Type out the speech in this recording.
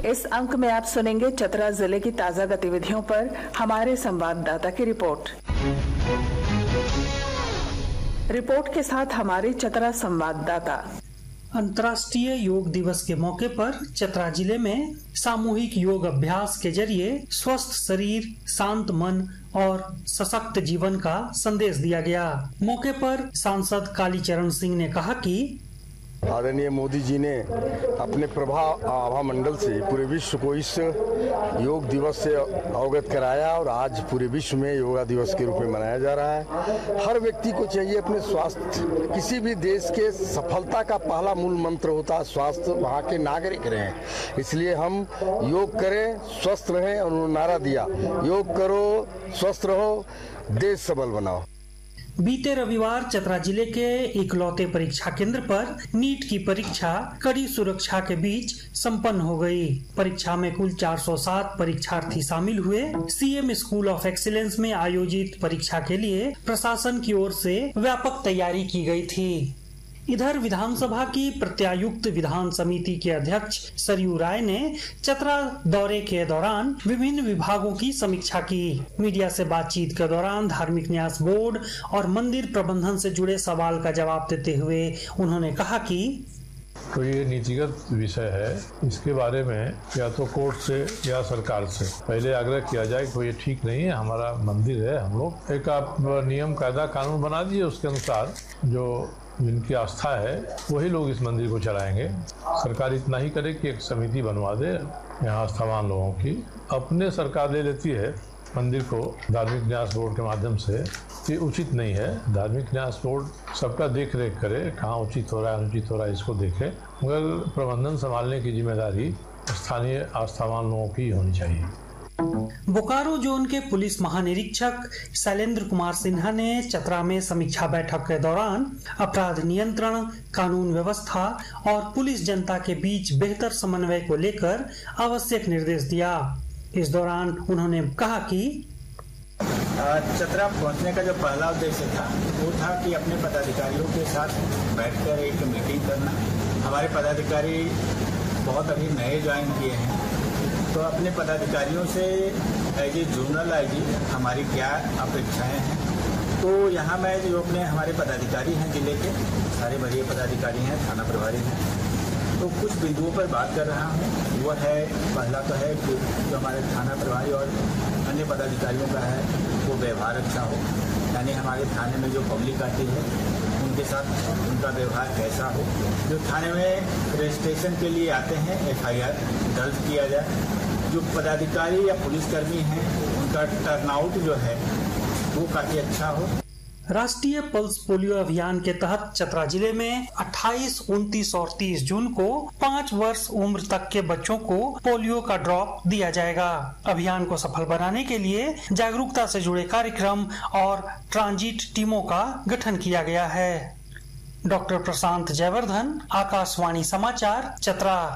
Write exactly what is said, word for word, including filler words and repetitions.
इस अंक में आप सुनेंगे चतरा जिले की ताजा गतिविधियों पर हमारे संवाददाता की रिपोर्ट। रिपोर्ट के साथ हमारे चतरा संवाददाता। अंतर्राष्ट्रीय योग दिवस के मौके पर चतरा जिले में सामूहिक योग अभ्यास के जरिए स्वस्थ शरीर, शांत मन और सशक्त जीवन का संदेश दिया गया। मौके पर सांसद कालीचरण सिंह ने कहा कि आदरणीय मोदी जी ने अपने प्रभाव आभा मंडल से पूरे विश्व को इस योग दिवस से अवगत कराया और आज पूरे विश्व में योगा दिवस के रूप में मनाया जा रहा है। हर व्यक्ति को चाहिए अपने स्वास्थ्य, किसी भी देश के सफलता का पहला मूल मंत्र होता है स्वास्थ्य, वहाँ के नागरिक रहें। इसलिए हम योग करें, स्वस्थ रहें और उन्होंने नारा दिया, योग करो, स्वस्थ रहो, देश सबल बनाओ। बीते रविवार चतरा जिले के इकलौते परीक्षा केंद्र पर नीट की परीक्षा कड़ी सुरक्षा के बीच संपन्न हो गई। परीक्षा में कुल चार सौ सात परीक्षार्थी शामिल हुए। सीएम स्कूल ऑफ एक्सीलेंस में आयोजित परीक्षा के लिए प्रशासन की ओर से व्यापक तैयारी की गई थी। इधर विधानसभा की प्रत्यायुक्त विधान समिति के अध्यक्ष सरयू राय ने चतरा दौरे के दौरान विभिन्न विभागों की समीक्षा की। मीडिया से बातचीत के दौरान धार्मिक न्यास बोर्ड और मंदिर प्रबंधन से जुड़े सवाल का जवाब देते हुए उन्होंने कहा कि तो ये नीतिगत विषय है, इसके बारे में या तो कोर्ट से या सरकार से पहले आग्रह किया जाए कि ये ठीक नहीं है, हमारा मंदिर है, हम लोग एक आप नियम कायदा कानून बना दीजिए, उसके अनुसार जो जिनकी आस्था है वही लोग इस मंदिर को चलाएंगे। सरकार इतना ही करे कि एक समिति बनवा दे यहाँ आस्थावान लोगों की। अपने सरकार ले लेती है मंदिर को धार्मिक न्यास बोर्ड के माध्यम से, ये उचित नहीं है। धार्मिक न्यास बोर्ड सबका देख रेख करे, कहाँ उचित हो रहा है अनुचित हो रहा है इसको देखे, मगर प्रबंधन संभालने की जिम्मेदारी स्थानीय आस्थावान लोगों की होनी चाहिए। बोकारो जोन के पुलिस महानिरीक्षक शैलेंद्र कुमार सिन्हा ने चतरा में समीक्षा बैठक के दौरान अपराध नियंत्रण, कानून व्यवस्था और पुलिस जनता के बीच बेहतर समन्वय को लेकर आवश्यक निर्देश दिया। इस दौरान उन्होंने कहा कि चतरा पहुंचने का जो पहला उद्देश्य था वो था कि अपने पदाधिकारियों के साथ बैठकर एक मीटिंग करना। हमारे पदाधिकारी बहुत अभी नए ज्वाइन किए हैं, तो अपने पदाधिकारियों से एज ए जोनल आईजी हमारी क्या अपेक्षाएं हैं। तो यहाँ मैं जो अपने हमारे पदाधिकारी हैं जिले के, सारे वरीय पदाधिकारी हैं, थाना प्रभारी हैं, तो कुछ बिंदुओं पर बात कर रहा हूँ। वो है, पहला तो है कि जो हमारे थाना प्रभारी और अन्य पदाधिकारियों का है वो व्यवहार अच्छा हो, यानी हमारे थाने में जो पब्लिक आती है उनके साथ उनका व्यवहार कैसा हो। जो थाने में रजिस्ट्रेशन के लिए आते हैं एफ आई आर दर्ज किया जाए। जो पदाधिकारी या पुलिसकर्मी हैं उनका टर्नआउट जो है वो काफी अच्छा हो। राष्ट्रीय पल्स पोलियो अभियान के तहत चतरा जिले में अट्ठाईस, उनतीस और तीस जून को पाँच वर्ष उम्र तक के बच्चों को पोलियो का ड्रॉप दिया जाएगा। अभियान को सफल बनाने के लिए जागरूकता से जुड़े कार्यक्रम और ट्रांजिट टीमों का गठन किया गया है। डॉक्टर प्रशांत जयवर्धन, आकाशवाणी समाचार, चतरा।